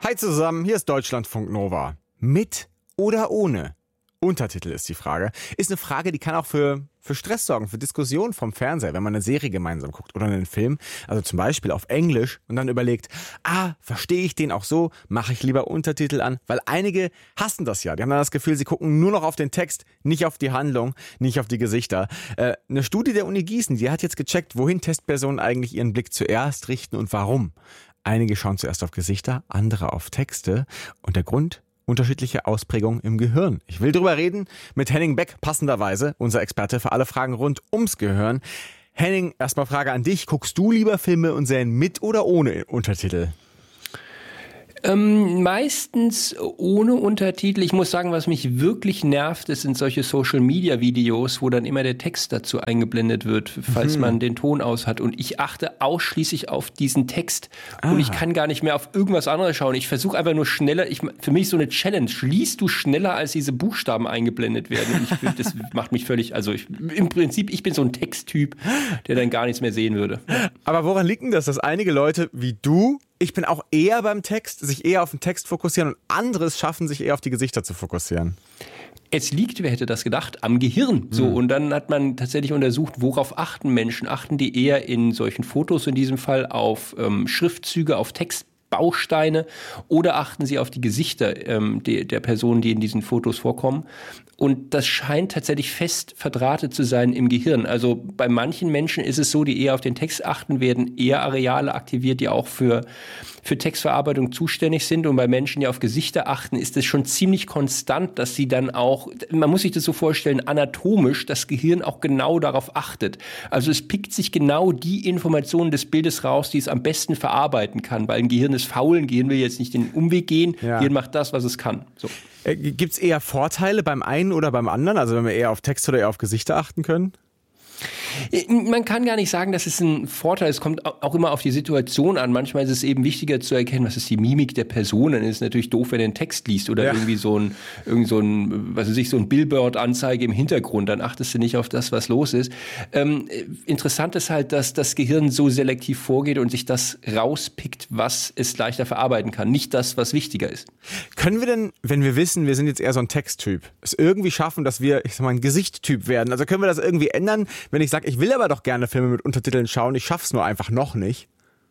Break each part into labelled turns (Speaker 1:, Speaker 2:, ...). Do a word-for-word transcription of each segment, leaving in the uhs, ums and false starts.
Speaker 1: Hi zusammen, hier ist Deutschlandfunk Nova. Mit oder ohne? Untertitel ist die Frage. Ist eine Frage, die kann auch für, für Stress sorgen, für Diskussionen vom Fernseher, wenn man eine Serie gemeinsam guckt oder einen Film. Also zum Beispiel auf Englisch und dann überlegt, ah, verstehe ich den auch so? Mache ich lieber Untertitel an? Weil einige hassen das ja. Die haben dann das Gefühl, sie gucken nur noch auf den Text, nicht auf die Handlung, nicht auf die Gesichter. Äh, eine Studie der Uni Gießen, die hat jetzt gecheckt, wohin Testpersonen eigentlich ihren Blick zuerst richten und warum. Einige schauen zuerst auf Gesichter, andere auf Texte. Und der Grund? Unterschiedliche Ausprägungen im Gehirn. Ich will drüber reden mit Henning Beck, passenderweise, unser Experte für alle Fragen rund ums Gehirn. Henning, erstmal Frage an dich. Guckst du lieber Filme und Serien mit oder ohne Untertitel?
Speaker 2: Ähm, meistens ohne Untertitel. Ich muss sagen, was mich wirklich nervt, das sind solche Social-Media-Videos, wo dann immer der Text dazu eingeblendet wird, falls mhm. man den Ton aus hat. Und ich achte ausschließlich auf diesen Text. Ah. Und ich kann gar nicht mehr auf irgendwas anderes schauen. Ich versuche einfach nur schneller, ich, für mich so eine Challenge. Liest du schneller, als diese Buchstaben eingeblendet werden? Ich, das macht mich völlig, also ich, im Prinzip, ich bin so ein Texttyp, der dann gar nichts mehr sehen würde.
Speaker 1: Aber woran liegt denn das, dass einige Leute wie du, ich bin auch eher beim Text, sich eher auf den Text fokussieren und anderes schaffen, sich eher auf die Gesichter zu fokussieren?
Speaker 2: Es liegt, wer hätte das gedacht, am Gehirn. So, und dann hat man tatsächlich untersucht, worauf achten Menschen? Achten die eher in solchen Fotos, in diesem Fall auf ähm, Schriftzüge, auf Textbausteine, oder achten sie auf die Gesichter ähm, de, der Personen, die in diesen Fotos vorkommen? Und das scheint tatsächlich fest verdrahtet zu sein im Gehirn. Also bei manchen Menschen ist es so, die eher auf den Text achten, werden eher Areale aktiviert, die auch für, für Textverarbeitung zuständig sind. Und bei Menschen, die auf Gesichter achten, ist es schon ziemlich konstant, dass sie dann auch, man muss sich das so vorstellen, anatomisch das Gehirn auch genau darauf achtet. Also es pickt sich genau die Informationen des Bildes raus, die es am besten verarbeiten kann. Weil ein Gehirn ist faul, ein Gehirn will jetzt nicht den Umweg gehen, ja. Gehirn macht das, was es kann. So.
Speaker 1: Gibt es eher Vorteile beim einen oder beim anderen? Also wenn wir eher auf Text oder eher auf Gesichter achten können?
Speaker 2: Man kann gar nicht sagen, dass es ein Vorteil ist. Es kommt auch immer auf die Situation an. Manchmal ist es eben wichtiger zu erkennen, was ist die Mimik der Person. Dann ist es natürlich doof, wenn du den Text liest oder ja. irgendwie so ein, irgend so ein, was weiß ich, so ein Billboard-Anzeige im Hintergrund. Dann achtest du nicht auf das, was los ist. Ähm, interessant ist halt, dass das Gehirn so selektiv vorgeht und sich das rauspickt, was es leichter verarbeiten kann. Nicht das, was wichtiger ist.
Speaker 1: Können wir denn, wenn wir wissen, wir sind jetzt eher so ein Texttyp, es irgendwie schaffen, dass wir, ich sag mal, ein Gesichtstyp werden? Also können wir das irgendwie ändern, wenn ich sage, ich will aber doch gerne Filme mit Untertiteln schauen, ich schaff's nur einfach noch nicht?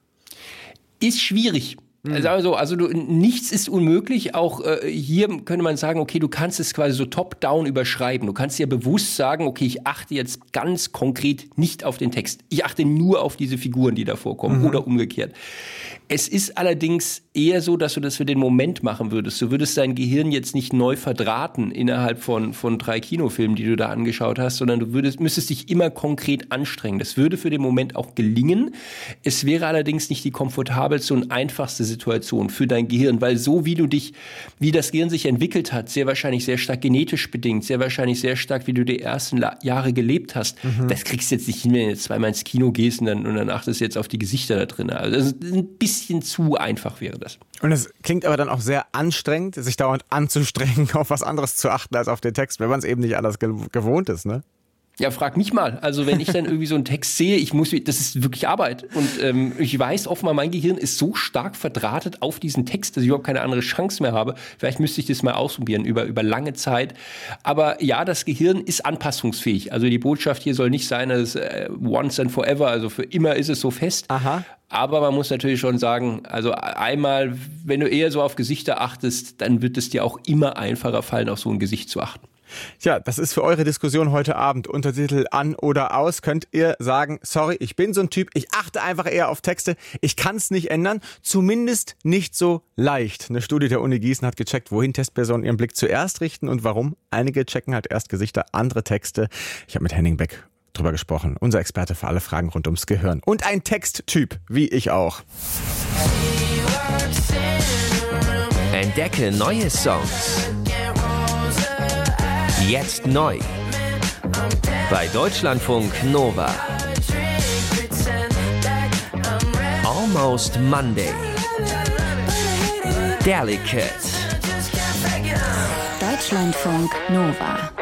Speaker 2: Ist schwierig. Also, also, also du, nichts ist unmöglich. Auch äh, hier könnte man sagen, okay, du kannst es quasi so top-down überschreiben. Du kannst dir bewusst sagen, okay, ich achte jetzt ganz konkret nicht auf den Text. Ich achte nur auf diese Figuren, die da vorkommen, mhm. oder umgekehrt. Es ist allerdings eher so, dass du das für den Moment machen würdest. Du würdest dein Gehirn jetzt nicht neu verdrahten innerhalb von, von drei Kinofilmen, die du da angeschaut hast, sondern du würdest, müsstest dich immer konkret anstrengen. Das würde für den Moment auch gelingen. Es wäre allerdings nicht die komfortabelste und einfachste Situation für dein Gehirn, weil so wie du dich, wie das Gehirn sich entwickelt hat, sehr wahrscheinlich sehr stark genetisch bedingt, sehr wahrscheinlich sehr stark, wie du die ersten La- Jahre gelebt hast, mhm. das kriegst du jetzt nicht hin, wenn du jetzt zweimal ins Kino gehst und dann, und dann achtest du jetzt auf die Gesichter da drin. Also das ist ein bisschen zu einfach wäre das.
Speaker 1: Und es klingt aber dann auch sehr anstrengend, sich dauernd anzustrengen, auf was anderes zu achten als auf den Text, wenn man es eben nicht anders ge- gewohnt ist, ne?
Speaker 2: Ja, frag mich mal. Also wenn ich dann irgendwie so einen Text sehe, ich muss, das ist wirklich Arbeit. Und ähm, ich weiß offenbar, mein Gehirn ist so stark verdrahtet auf diesen Text, dass ich überhaupt keine andere Chance mehr habe. Vielleicht müsste ich das mal ausprobieren über, über lange Zeit. Aber ja, das Gehirn ist anpassungsfähig. Also die Botschaft hier soll nicht sein, dass äh, once and forever, also für immer ist es so fest.
Speaker 1: Aha.
Speaker 2: Aber man muss natürlich schon sagen, also einmal, wenn du eher so auf Gesichter achtest, dann wird es dir auch immer einfacher fallen, auf so ein Gesicht zu achten.
Speaker 1: Tja, das ist für eure Diskussion heute Abend. Untertitel an oder aus. Könnt ihr sagen, sorry, ich bin so ein Typ, ich achte einfach eher auf Texte, ich kann es nicht ändern, zumindest nicht so leicht. Eine Studie der Uni Gießen hat gecheckt, wohin Testpersonen ihren Blick zuerst richten und warum. Einige checken halt erst Gesichter, andere Texte. Ich habe mit Henning Beck drüber gesprochen, unser Experte für alle Fragen rund ums Gehirn. Und ein Texttyp, wie ich auch.
Speaker 3: Entdecke neue Songs. Jetzt neu. Bei Deutschlandfunk Nova. Almost Monday. Delicate.
Speaker 4: Deutschlandfunk Nova.